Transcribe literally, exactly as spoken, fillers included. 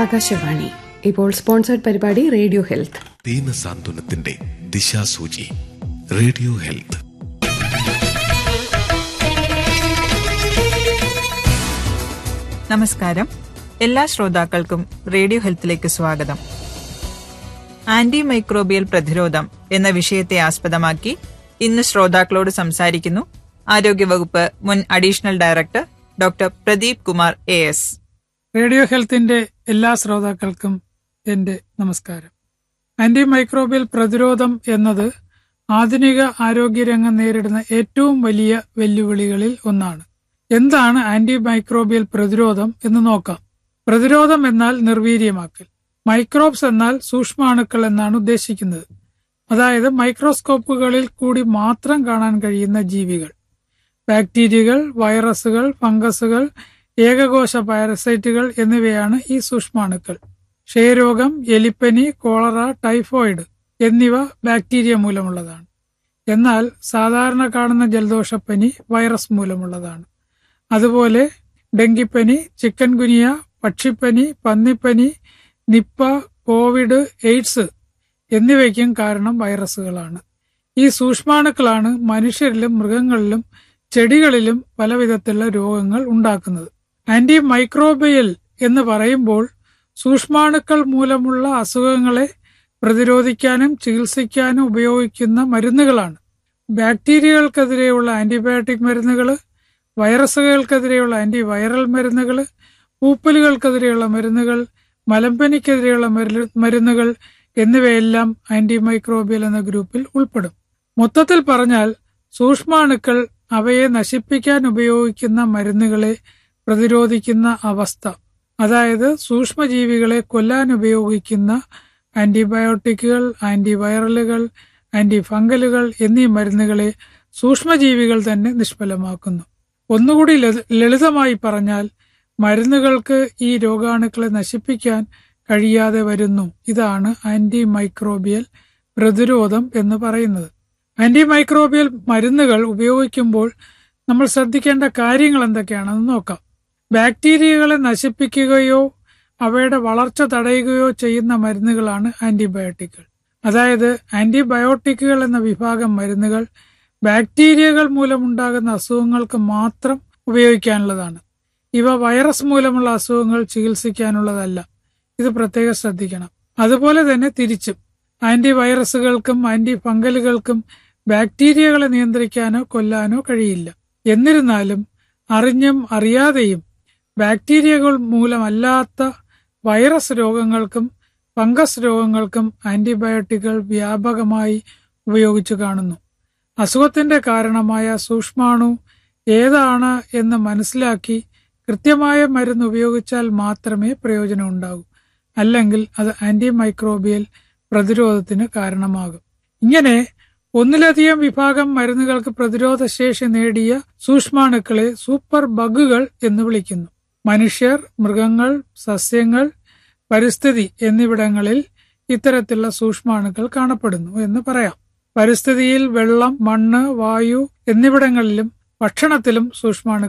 ആകാശവാണി. ഇപ്പോൾ സ്പോൺസർഡ് പരിപാടി radio health. ദീനസാന്ത്വനത്തിന്റെ ദിശാസൂചി radio health. നമസ്കാരം. എല്ലാ ശ്രോതാക്കൾക്കും റേഡിയോ ഹെൽത്തിലേക്ക് സ്വാഗതം. ആന്റി മൈക്രോബിയൽ പ്രതിരോധം എന്ന വിഷയത്തെ ആസ്പദമാക്കി ഇന്ന് ശ്രോതാക്കളോട് സംസാരിക്കുന്നു ആരോഗ്യവകുപ്പ് മുൻ additional director doctor Pradeep Kumar A S. Radio ഹെൽത്തിന്റെ എല്ലാ ശ്രോതാക്കൾക്കും എന്റെ നമസ്കാരം. ആന്റി മൈക്രോബിയൽ പ്രതിരോധം എന്നത് ആധുനിക ആരോഗ്യരംഗം നേരിടുന്ന ഏറ്റവും വലിയ വെല്ലുവിളികളിൽ ഒന്നാണ്. എന്താണ് ആന്റി മൈക്രോബിയൽ പ്രതിരോധം എന്ന് നോക്കാം. പ്രതിരോധം എന്നാൽ നിർവീര്യമാക്കൽ. മൈക്രോബ്സ് എന്നാൽ സൂക്ഷ്മാണുക്കൾ എന്നാണ് ഉദ്ദേശിക്കുന്നത്. അതായത് മൈക്രോസ്കോപ്പുകളിൽ കൂടി മാത്രം കാണാൻ കഴിയുന്ന ജീവികൾ. ബാക്ടീരിയകൾ, വൈറസുകൾ, ഫംഗസുകൾ, ഏകകോശ പാരസൈറ്റുകൾ എന്നിവയാണ് ഈ സൂക്ഷ്മാണുക്കൾ. ക്ഷയരോഗം, എലിപ്പനി, കോളറ, ടൈഫോയിഡ് എന്നിവ ബാക്ടീരിയ മൂലമുള്ളതാണ്. എന്നാൽ സാധാരണ കാണുന്ന ജലദോഷപ്പനി വൈറസ് മൂലമുള്ളതാണ്. അതുപോലെ ഡെങ്കിപ്പനി, ചിക്കൻ ഗുനിയ, പക്ഷിപ്പനി, പന്നിപ്പനി, നിപ്പ, കോവിഡ്, എയ്ഡ്സ് എന്നിവയ്ക്കും കാരണം വൈറസുകളാണ്. ഈ സൂക്ഷ്മാണുക്കളാണ് മനുഷ്യരിലും മൃഗങ്ങളിലും ചെടികളിലും പലവിധത്തിലുള്ള രോഗങ്ങൾ ഉണ്ടാക്കുന്നത്. ആന്റി മൈക്രോബിയൽ എന്ന് പറയുമ്പോൾ സൂക്ഷ്മാണുക്കൾ മൂലമുള്ള അസുഖങ്ങളെ പ്രതിരോധിക്കാനും ചികിത്സിക്കാനും ഉപയോഗിക്കുന്ന മരുന്നുകളാണ്. ബാക്ടീരിയകൾക്കെതിരെയുള്ള ആന്റിബയോട്ടിക് മരുന്നുകൾ, വൈറസുകൾക്കെതിരെയുള്ള ആന്റി വൈറൽ മരുന്നുകൾ, പൂപ്പലുകൾക്കെതിരെയുള്ള മരുന്നുകൾ, മലമ്പനിക്കെതിരെയുള്ള മരുന്നുകൾ എന്നിവയെല്ലാം ആന്റി മൈക്രോബിയൽ എന്ന ഗ്രൂപ്പിൽ ഉൾപ്പെടും. മൊത്തത്തിൽ പറഞ്ഞാൽ സൂക്ഷ്മാണുക്കൾ അവയെ നശിപ്പിക്കാൻ ഉപയോഗിക്കുന്ന മരുന്നുകളെ പ്രതിരോധിക്കുന്ന അവസ്ഥ, അതായത് സൂക്ഷ്മജീവികളെ കൊല്ലാൻ ഉപയോഗിക്കുന്ന ആന്റിബയോട്ടിക്കുകൾ, ആന്റിവൈറലുകൾ, ആന്റി ഫംഗലുകൾ എന്നീ മരുന്നുകളെ സൂക്ഷ്മജീവികൾ തന്നെ നിഷ്ഫലമാക്കുന്നു. ഒന്നുകൂടി ലളിതമായി പറഞ്ഞാൽ മരുന്നുകൾക്ക് ഈ രോഗാണുക്കളെ നശിപ്പിക്കാൻ കഴിയാതെ വരുന്നു. ഇതാണ് ആന്റി മൈക്രോബിയൽ പ്രതിരോധം എന്ന് പറയുന്നത്. ആന്റി മൈക്രോബിയൽ മരുന്നുകൾ ഉപയോഗിക്കുമ്പോൾ നമ്മൾ ശ്രദ്ധിക്കേണ്ട കാര്യങ്ങൾ എന്തൊക്കെയാണെന്ന് നോക്കാം. ബാക്ടീരിയകളെ നശിപ്പിക്കുകയോ അവയുടെ വളർച്ച തടയുകയോ ചെയ്യുന്ന മരുന്നുകളാണ് ആന്റിബയോട്ടിക്കുകൾ. അതായത് ആന്റിബയോട്ടിക്കുകൾ എന്ന വിഭാഗം മരുന്നുകൾ ബാക്ടീരിയകൾ മൂലമുണ്ടാകുന്ന അസുഖങ്ങൾക്ക് മാത്രം ഉപയോഗിക്കാനുള്ളതാണ്. ഇവ വൈറസ് മൂലമുള്ള അസുഖങ്ങൾ ചികിത്സിക്കാനുള്ളതല്ല. ഇത് പ്രത്യേകം ശ്രദ്ധിക്കണം. അതുപോലെ തന്നെ തിരിച്ചും ആന്റിവൈറസുകൾക്കും ആന്റി ഫംഗലുകൾക്കും ബാക്ടീരിയകളെ നിയന്ത്രിക്കാനോ കൊല്ലാനോ കഴിയില്ല. എന്നിരുന്നാലും അറിഞ്ഞും അറിയാതെയും ബാക്ടീരിയകൾ മൂലമല്ലാത്ത വൈറസ് രോഗങ്ങൾക്കും ഫംഗസ് രോഗങ്ങൾക്കും ആന്റിബയോട്ടിക്കുകൾ വ്യാപകമായി ഉപയോഗിച്ചു കാണുന്നു. അസുഖത്തിന്റെ കാരണമായ സൂക്ഷ്മാണു ഏതാണ് എന്ന് മനസ്സിലാക്കി കൃത്യമായ മരുന്ന് ഉപയോഗിച്ചാൽ മാത്രമേ പ്രയോജനം ഉണ്ടാകൂ. അല്ലെങ്കിൽ അത് ആന്റി മൈക്രോബിയൽ പ്രതിരോധത്തിന് കാരണമാകും. ഇങ്ങനെ ഒന്നിലധികം വിഭാഗം മരുന്നുകൾക്ക് പ്രതിരോധ ശേഷി നേടിയ സൂക്ഷ്മാണുക്കളെ സൂപ്പർ ബഗുകൾ എന്ന് വിളിക്കുന്നു. മനുഷ്യർ, മൃഗങ്ങൾ, സസ്യങ്ങൾ, പരിസ്ഥിതി എന്നിവിടങ്ങളിൽ ഇത്തരത്തിലുള്ള സൂക്ഷ്മാണുക്കൾ കാണപ്പെടുന്നു എന്ന് പറയാം. പരിസ്ഥിതിയിൽ വെള്ളം, മണ്ണ്, വായു എന്നിവിടങ്ങളിലും ഭക്ഷണത്തിലും സൂക്ഷ്മാണുക്കൾ